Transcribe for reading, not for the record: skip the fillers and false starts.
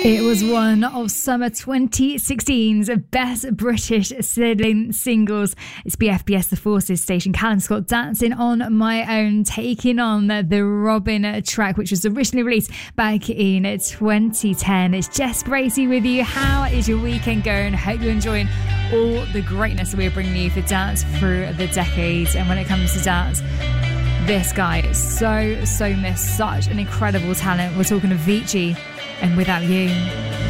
It was one of summer 2016's best British singles. It's BFBS The Forces station. Callum Scott, Dancing on My Own, taking on the Robin track, which was originally released back in 2010. It's Jess Bracey with you. How is your weekend going? Hope you're enjoying all the greatness that we're bringing you for dance through the decades. And when it comes to dance, this guy is so missed, such an incredible talent. We're talking of Avicii and Without You.